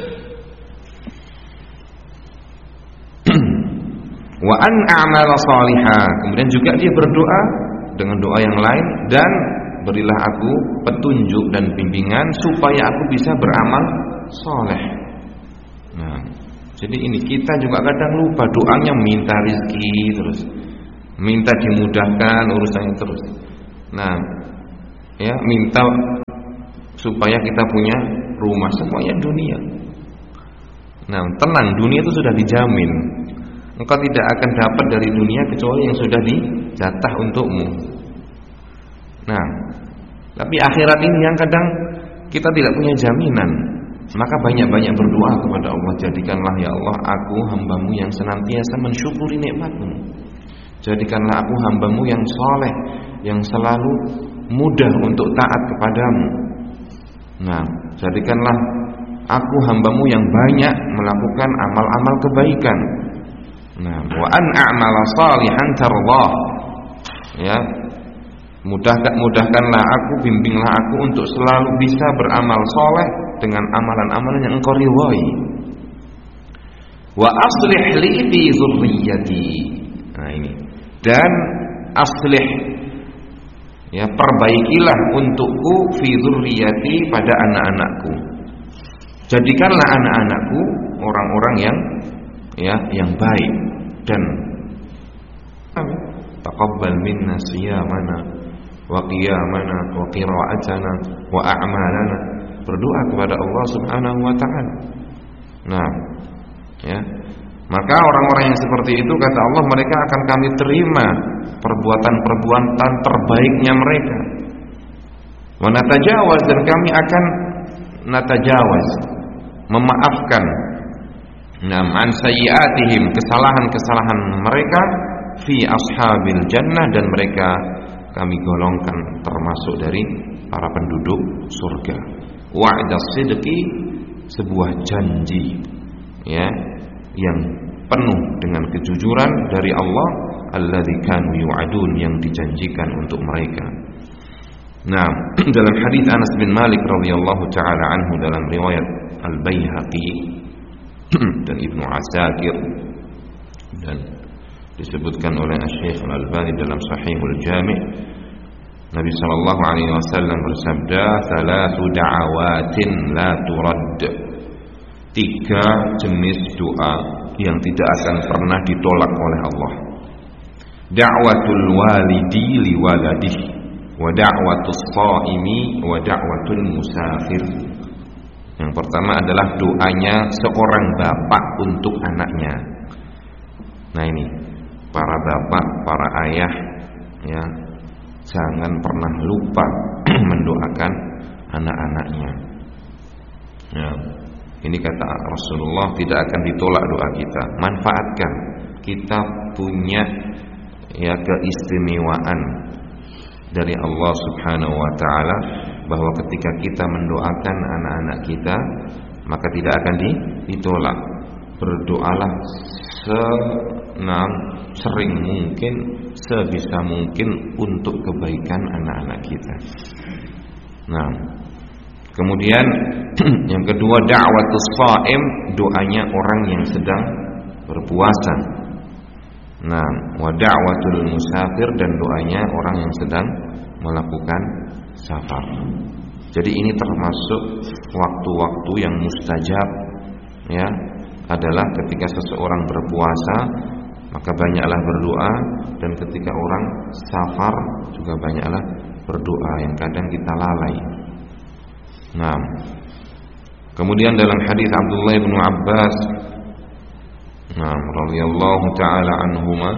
wa an a'mala salihah, kemudian juga dia berdoa dengan doa yang lain, dan berilah aku petunjuk dan bimbingan supaya aku bisa beramal soleh. Nah, jadi ini kita juga kadang lupa doanya, minta rezeki terus, minta dimudahkan urusannya terus. Nah, ya minta supaya kita punya rumah, semuanya dunia. Nah, tenang, dunia itu sudah dijamin. Engkau tidak akan dapat dari dunia kecuali yang sudah dijatah untukmu. Nah, tapi akhirat ini yang kadang kita tidak punya jaminan. Maka banyak-banyak berdoa kepada Allah, jadikanlah ya Allah aku hambamu yang senantiasa mensyukuri nikmatmu. Jadikanlah aku hambamu yang soleh, yang selalu mudah untuk taat kepadamu. Nah, jadikanlah aku hambamu yang banyak melakukan amal-amal kebaikan. Nah, wa an a'mala salihan tardhah. Ya, mudahkan mudahkanlah aku, bimbinglah aku untuk selalu bisa beramal soleh dengan amalan-amalan yang engkau ridhai. Wa aslih li fi dzurriyyati. Nah ini. Dan aslih, ya, perbaikilah untukku fi dzurriyyati, pada anak-anakku. Jadikanlah anak-anakku orang-orang yang ya yang baik, dan taqabbal minna siyamana wa qiyamana wa qira'atana wa a'malana. Berdoa kepada Allah Subhanahu wa taala. Nah, ya. Maka orang-orang yang seperti itu, kata Allah, mereka akan kami terima perbuatan-perbuatan terbaiknya mereka. Wa natajawaz, dan kami akan natajawaz, memaafkan nam an sayyi'atihim, kesalahan-kesalahan mereka, fi ashabil jannah, dan mereka kami golongkan termasuk dari para penduduk surga. Wa'da sidqi, sebuah janji, ya, yang penuh dengan kejujuran dari Allah, alladzi kanu yu'adun, yang dijanjikan untuk mereka. Nah, dalam hadis Anas bin Malik radhiyallahu taala anhu dalam riwayat Al-Baihaqi dan Ibnu Asakir, dan disebutkan oleh Syekh Al-Albani dalam Sahihul Jami', Nabi sallallahu alaihi wasallam bersabda, "Thalathu da'awatin la turad." Tiga jenis doa yang tidak akan pernah ditolak oleh Allah. Da'watul walidi li waladihi, wa da'watus shaimi, wa da'watul musafir. Yang pertama adalah doanya seorang bapak untuk anaknya. Nah ini, para bapak, para ayah, ya, jangan pernah lupa mendoakan anak-anaknya. Ya, ini kata Rasulullah, tidak akan ditolak doa kita. Manfaatkan, kita punya ya keistimewaan dari Allah Subhanahu wa taala, bahwa ketika kita mendoakan anak-anak kita, maka tidak akan ditolak. Berdoalah senang sering mungkin, sebisa mungkin untuk kebaikan anak-anak kita. Nah, kemudian yang kedua, da'watus shaim, doanya orang yang sedang berpuasa. Nah, wa da'watul musafir, dan doanya orang yang sedang melakukan safar. Jadi ini termasuk waktu-waktu yang mustajab, ya, adalah ketika seseorang berpuasa, maka banyaklah berdoa, dan ketika orang safar juga banyaklah berdoa, yang kadang kita lalai. Nah, kemudian dalam hadis Abdullah bin Abbas, nah, radhiyallahu taala anhuma,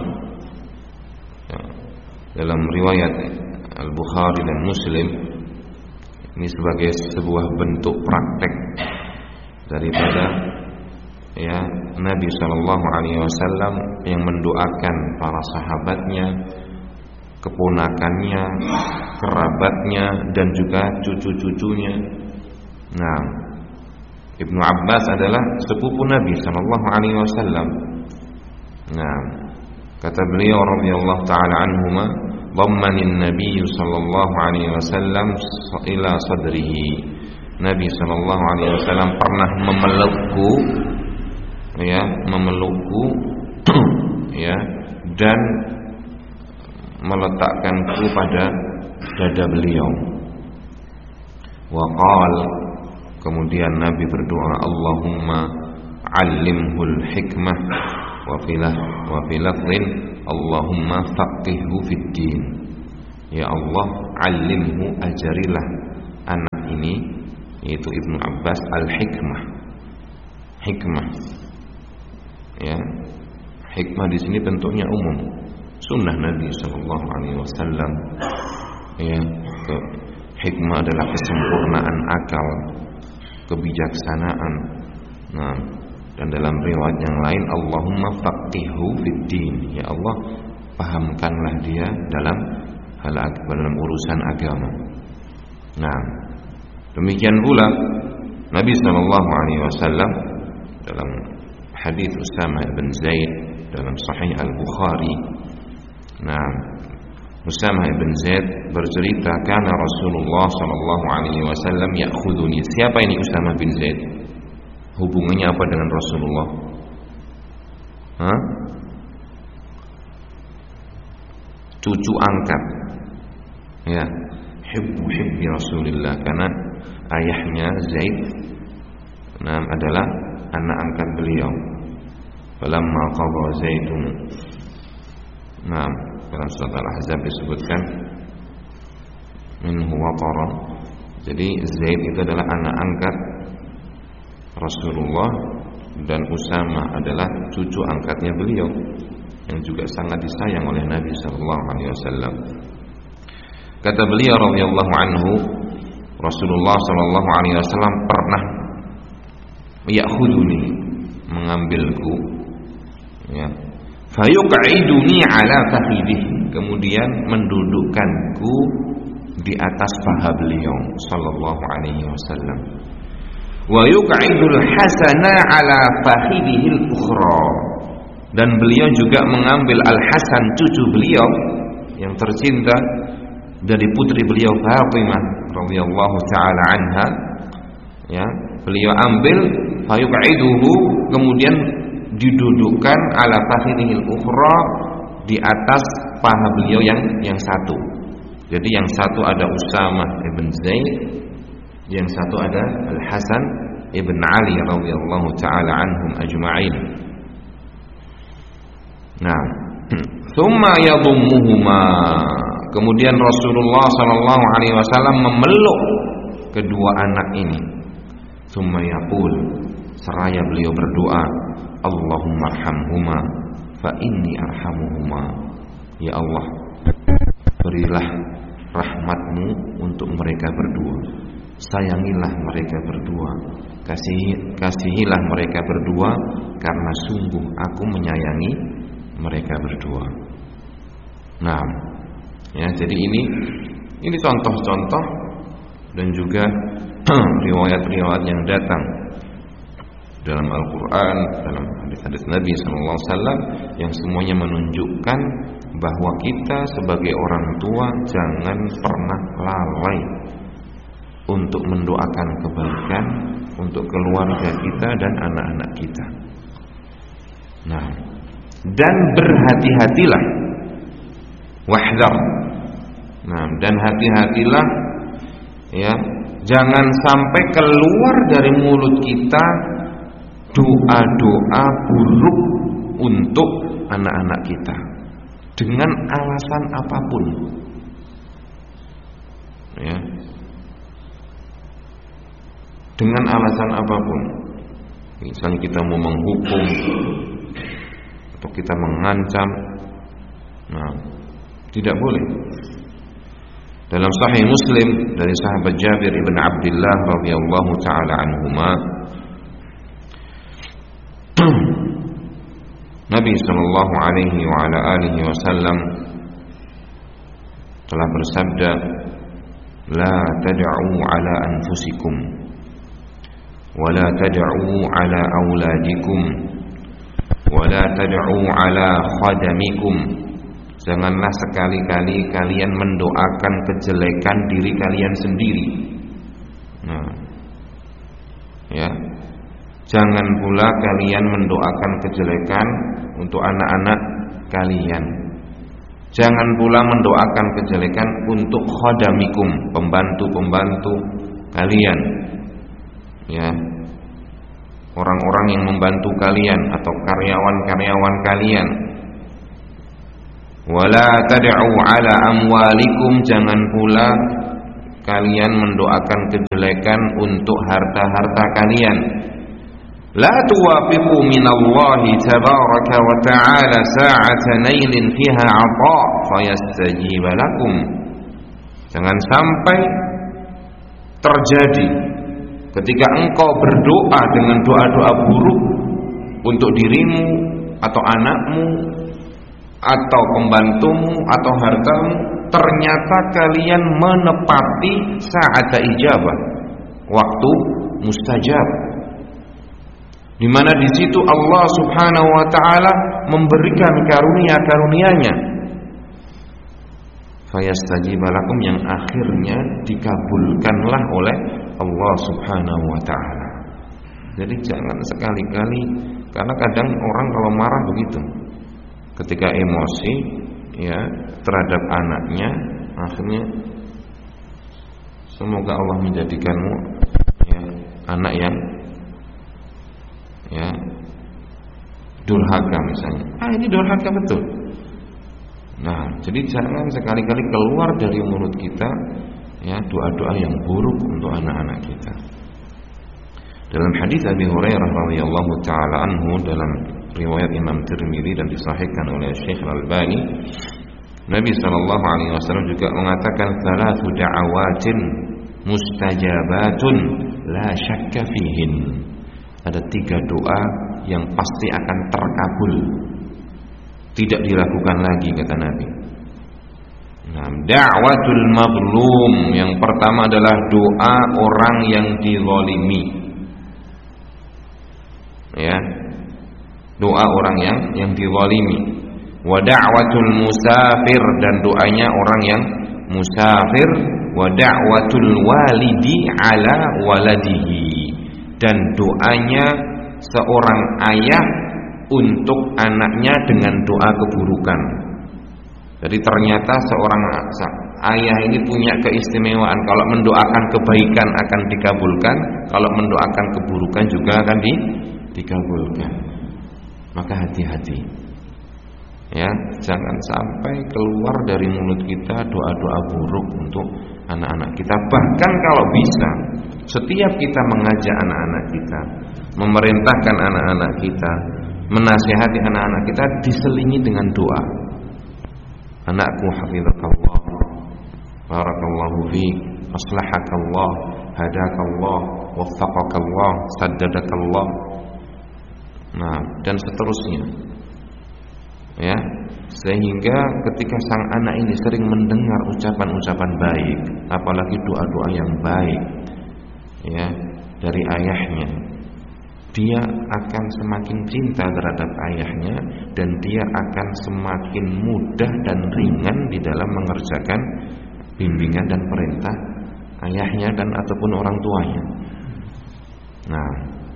ya, dalam riwayat Al-Bukhari dan Muslim, ini sebagai sebuah bentuk praktek daripada ya Nabi sallallahu alaihi wasallam yang mendoakan para sahabatnya, keponakannya, kerabatnya, dan juga cucu-cucunya. Nah, Ibnu Abbas adalah sepupu Nabi sallallahu alaihi wasallam. Nah, kata beliau radhiyallahu taala anhuma, "Dhammanin Nabi sallallahu alaihi wasallam ila sadrihi." Nabi sallallahu alaihi wasallam pernah memelukku, ya, memelukku ya, dan meletakkanku pada dada beliau. Wa qala, kemudian Nabi berdoa, Allahumma 'allimhul hikmah, wa filah wa filafdhin Allahumma faqihhu fid din. Ya Allah, 'allimhu, ajarilah anak ini, yaitu Ibnu Abbas, al-hikmah. Hikmah. Ya. Hikmah di sini bentuknya umum. Sunnah Nabi sallallahu alaihi wasallam. Ya, ke, hikmah adalah kesempurnaan akal, kebijaksanaan. Nah, dan dalam riwayat yang lain, Allahumma faqihhu fid din. Ya Allah, pahamkanlah dia dalam hal dalam urusan agama. Nah, demikian pula Nabi sallallahu alaihi wasallam dalam hadis Usamah bin Zaid dalam Sahih Al-Bukhari. Nah, Usamah bin Zaid bercerita, kana Rasulullah sallallahu alaihi wasallam ya'khuduni. Siapa ini Usamah bin Zaid? Hubungannya apa dengan Rasulullah? Hah? Cucu angkat. Ya, hibbu hibbi Rasulillah, karena ayahnya Zaid nah, adalah anak angkat beliau. Falamma qadha Zaidun. Nah, dalam surat Al-Ahzab disebutkan minhu waqara. Jadi Zaid itu adalah anak angkat Rasulullah, dan Usamah adalah cucu angkatnya beliau yang juga sangat disayang oleh Nabi sallallahu alaihi wasallam. Kata beliau radhiyallahu anhu, Rasulullah sallallahu alaihi wasallam pernah ya'khuduni, mengambilku, ya, fayuq'iduni ala fakhidhihi, kemudian mendudukkanku di atas paha beliau sallallahu alaihi wasallam. Wa yuq'idul Hasana ala fakhidhihi al-ukhra, dan beliau juga mengambil Al-Hasan, cucu beliau yang tercinta dari putri beliau Fatimah radhiyallahu taala anha, ya, beliau ambil fayuq'iduhu, kemudian didudukkan ala fakhidhihi al-ukhra, di atas paha beliau yang yang satu. Jadi yang satu ada Usamah ibn Zaid, yang satu ada Al-Hasan ibn Ali radhiyallahu taala anhum ajma'in. Nah, thumma yadhummuhuma, kemudian Rasulullah sallallahu alaihi wasallam memeluk kedua anak ini. Thumma yaqul, seraya beliau berdoa, Allahumma arhamhuma fa inni arhamuhuma. Ya Allah, berilah rahmatmu untuk mereka berdua, sayangilah mereka berdua, kasih, kasihilah mereka berdua, karena sungguh aku menyayangi mereka berdua. Nah, ya, jadi ini ini contoh-contoh dan juga riwayat-riwayat yang datang dalam Al-Quran, dalam hadis-hadis Nabi sallallahu alaihi wasallam, yang semuanya menunjukkan bahwa kita sebagai orang tua jangan pernah lalai untuk mendoakan kebaikan untuk keluarga kita dan anak-anak kita. Nah, dan berhati-hatilah, wahdar. Nah, dan hati-hatilah, ya, jangan sampai keluar dari mulut kita doa-doa buruk untuk anak-anak kita dengan alasan apapun, ya, dengan alasan apapun. Misalnya kita mau menghukum atau kita mengancam, nah, tidak boleh. Dalam Sahih Muslim dari sahabat Jabir ibn Abdullah radhiyallahu taala anhuma, Nabi sallallahu alaihi wa ala alihi wasallam telah bersabda, la tad'u ala anfusikum wala tad'u ala auladikum wala tad'u ala khadamikum. Janganlah sekali-kali kalian mendoakan kejelekan diri kalian sendiri. Nah, ya. Jangan pula kalian mendoakan kejelekan untuk anak-anak kalian. Jangan pula mendoakan kejelekan untuk khadamikum, pembantu-pembantu kalian. Ya. Orang-orang yang membantu kalian atau karyawan-karyawan kalian. Wala tad'u ala amwalikum, jangan pula kalian mendoakan kejelekan untuk harta-harta kalian. La tuwafiqu minallahi tabaraka wa ta'ala sa'ata nailin fiha 'ata fayastajib lakum. Jangan sampai terjadi ketika engkau berdoa dengan doa-doa buruk untuk dirimu atau anakmu atau pembantumu atau hartamu, ternyata kalian menepati saat ijabah, waktu mustajab, di mana di situ Allah Subhanahu wa taala memberikan karunia-karunia-Nya. Fayastajib lakum, yang akhirnya dikabulkanlah oleh Allah Subhanahu wa taala. Jadi jangan sekali-kali, karena kadang orang kalau marah begitu. Ketika emosi ya terhadap anaknya, akhirnya semoga Allah menjadikanmu ya anak yang ya durhaka misalnya. Ah, ini durhaka betul. Nah, jadi jangan sekali-kali keluar dari mulut kita ya doa-doa yang buruk untuk anak-anak kita. Dalam hadis Abi Hurairah radhiyallahu taala anhu, dalam riwayat Imam Tirmidzi dan disahihkan oleh Syekh Al-Albani, Nabi sallallahu alaihi wasallam juga mengatakan salatu da'awatin mustajabatun la syakka fihin. Ada tiga doa yang pasti akan terkabul, tidak diragukan lagi, kata Nabi. Nah, da'watul mazlum, yang pertama adalah doa orang yang dizalimi. Ya, doa orang yang yang dizalimi. Wa da'watul musafir, dan doanya orang yang musafir. Wa da'watul walidi ala waladihi, dan doanya seorang ayah untuk anaknya dengan doa keburukan. Jadi ternyata seorang ayah ini punya keistimewaan, kalau mendoakan kebaikan akan dikabulkan, kalau mendoakan keburukan juga akan di, dikabulkan. Maka hati-hati ya, jangan sampai keluar dari mulut kita doa-doa buruk untuk anak-anak kita. Bahkan kalau bisa, setiap kita mengajak anak-anak kita, memerintahkan anak-anak kita, menasihati anak-anak kita, diselingi dengan doa. Anakku hafizakallah, barakallahu fiik, aslahakallah, hadakallah, waffaqakallah, saddadakallah. Nah, dan seterusnya. Ya, sehingga ketika sang anak ini sering mendengar ucapan-ucapan baik, apalagi doa-doa yang baik ya dari ayahnya, dia akan semakin cinta terhadap ayahnya, dan dia akan semakin mudah dan ringan di dalam mengerjakan bimbingan dan perintah ayahnya dan ataupun orang tuanya. Nah,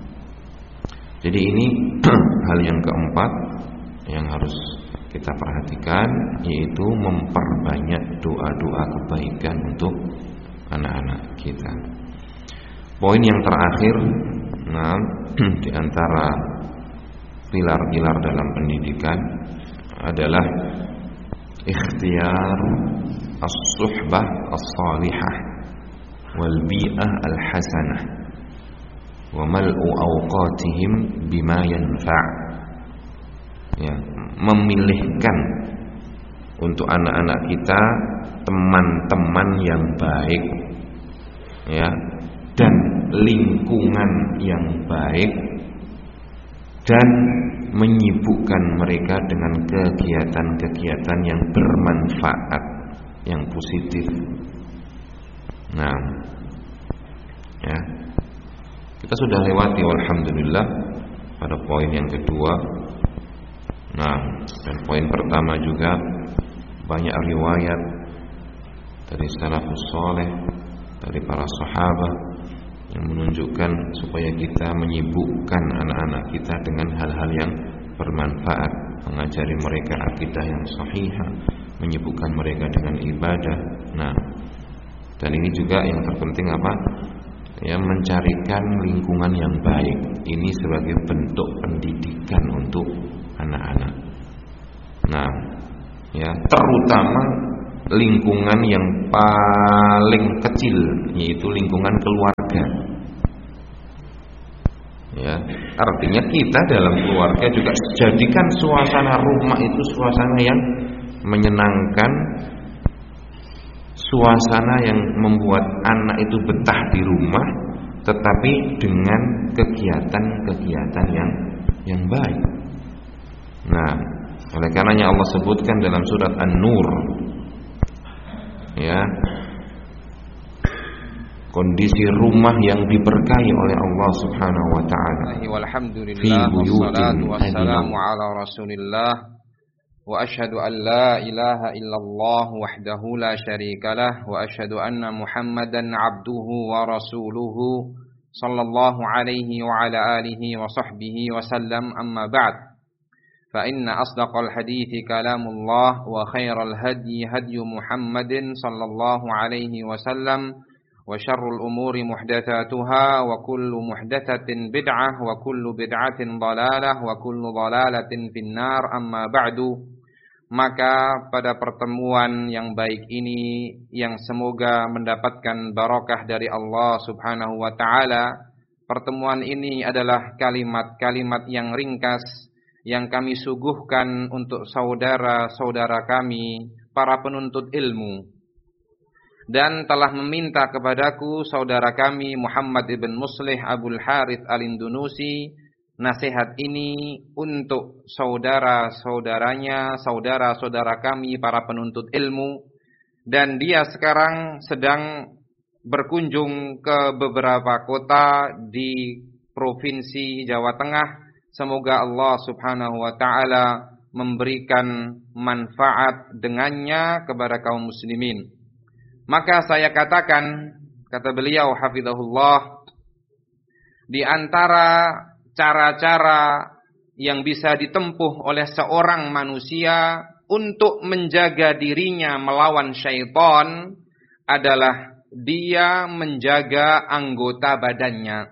jadi ini hal yang keempat yang harus kita perhatikan, yaitu memperbanyak doa-doa kebaikan untuk anak-anak kita. Poin yang terakhir, nah, di antara pilar-pilar dalam pendidikan adalah ikhtiyar as-suhbah as-salihah wal bi'ah al-hasanah wa mal'u awqatihim bima yanfa'. Ya, memilihkan untuk anak-anak kita teman-teman yang baik ya, dan lingkungan yang baik, dan menyibukkan mereka dengan kegiatan-kegiatan yang bermanfaat, yang positif. Nah, ya, Kita sudah lewati alhamdulillah pada poin yang kedua. Nah, dan poin pertama juga banyak riwayat dari salafus saleh, dari para sahabat yang menunjukkan supaya kita menyibukkan anak-anak kita dengan hal-hal yang bermanfaat, mengajari mereka akidah yang sahihah, menyibukkan mereka dengan ibadah. Nah, dan ini juga yang terpenting apa? Ya, mencarikan lingkungan yang baik. Ini sebagai bentuk pendidikan untuk anak-anak. Nah, ya, terutama lingkungan yang paling kecil, yaitu lingkungan keluarga. Ya, artinya kita dalam keluarga juga jadikan suasana rumah itu suasana yang menyenangkan, suasana yang membuat anak itu betah di rumah, tetapi dengan kegiatan-kegiatan yang yang baik. Nah, oleh karenanya Allah sebutkan dalam surat An-Nur, ya, kondisi rumah yang diberkahi oleh Allah Subhanahu wa taala. Walhamdulillah wassalatu wassalamu ala Rasulillah wa asyhadu an la ilaha illallah wahdahu la syarikalah wa asyhadu anna Muhammadan abduhu wa rasuluhu sallallahu alaihi wa ala alihi wa sahbihi wa sallam, amma ba'd. Fa inna asdaqal hadithi kalamullah wa khairal hadyi hadyu Muhammadin sallallahu alaihi wa sallam wa syarrul umuri muhdatsatuha wa kullu muhdatsatin bid'ah wa kullu bid'atin dhalalah wa kullu dhalalatin finnar, amma ba'du. Maka pada pertemuan yang baik ini, yang semoga mendapatkan barakah dari Allah Subhanahu wa taala, pertemuan ini adalah kalimat-kalimat yang ringkas yang kami suguhkan untuk saudara-saudara kami, para penuntut ilmu, dan telah meminta kepadaku saudara kami Muhammad ibn Muslih Abul Harith Al-Indunusi nasihat ini untuk saudara-saudaranya, saudara-saudara kami para penuntut ilmu, dan dia sekarang sedang berkunjung ke beberapa kota di provinsi Jawa Tengah. Semoga Allah Subhanahu wa taala memberikan manfaat dengannya kepada kaum muslimin. Maka saya katakan, kata beliau hafizahullah, di antara cara-cara yang bisa ditempuh oleh seorang manusia untuk menjaga dirinya melawan syaitan adalah dia menjaga anggota badannya.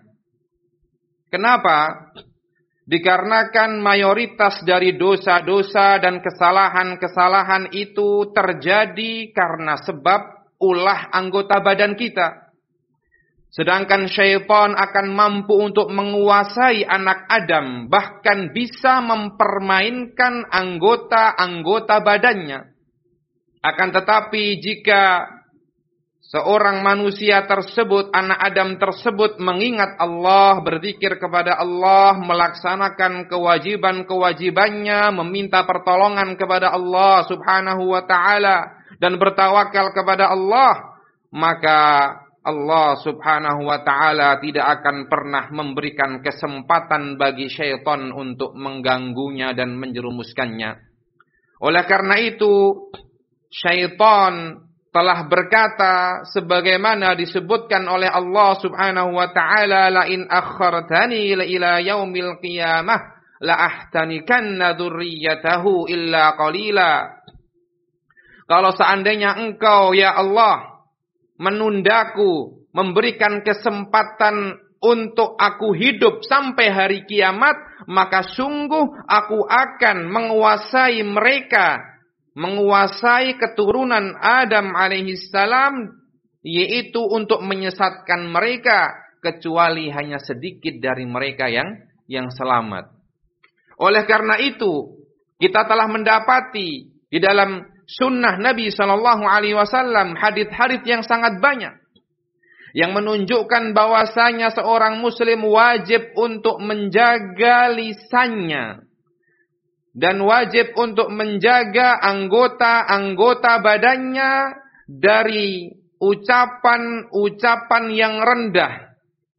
Kenapa? Dikarenakan mayoritas dari dosa-dosa dan kesalahan-kesalahan itu terjadi karena sebab ulah anggota badan kita. Sedangkan syaitan akan mampu untuk menguasai anak Adam, bahkan bisa mempermainkan anggota-anggota badannya. Akan tetapi jika seorang manusia tersebut, anak Adam tersebut mengingat Allah, berzikir kepada Allah, melaksanakan kewajiban-kewajibannya, meminta pertolongan kepada Allah Subhanahu wa taala dan bertawakal kepada Allah, maka Allah Subhanahu wa taala tidak akan pernah memberikan kesempatan bagi syaitan untuk mengganggunya dan menjerumuskannya. Oleh karena itu, syaitan telah berkata sebagaimana disebutkan oleh Allah Subhanahu wa taala, la in akhartani ila yaumil qiyamah la ahtanikanna dzurriyyatahu illa qalila. Kalau seandainya engkau ya Allah menundaku, memberikan kesempatan untuk aku hidup sampai hari kiamat, maka sungguh aku akan menguasai mereka, menguasai keturunan Adam alaihissalam, yaitu untuk menyesatkan mereka, kecuali hanya sedikit dari mereka yang yang selamat. Oleh karena itu, kita telah mendapati di dalam sunnah Nabi Shallallahu Alaihi Wasallam hadits-hadits yang sangat banyak yang menunjukkan bahwasanya seorang Muslim wajib untuk menjaga lisannya dan wajib untuk menjaga anggota-anggota badannya dari ucapan-ucapan yang rendah,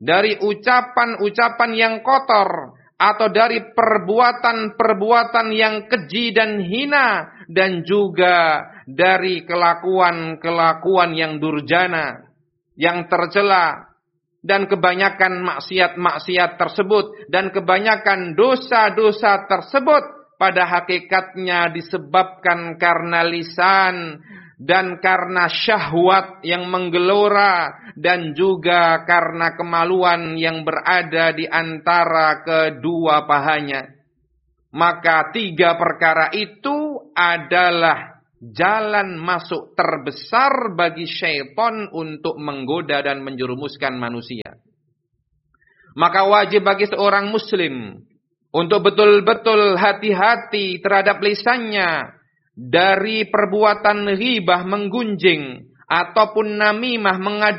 dari ucapan-ucapan yang kotor, atau dari perbuatan-perbuatan yang keji dan hina, dan juga dari kelakuan-kelakuan yang durjana, yang tercela, dan kebanyakan maksiat-maksiat tersebut, dan kebanyakan dosa-dosa tersebut pada hakikatnya disebabkan karena lisan, dan karena syahwat yang menggelora, dan juga karena kemaluan yang berada di antara kedua pahanya. Maka tiga perkara itu adalah jalan masuk terbesar bagi syaitan untuk menggoda dan menjerumuskan manusia. Maka wajib bagi seorang muslim untuk betul-betul hati-hati terhadap lisannya dari perbuatan ghibah, menggunjing, ataupun namimah, mengadu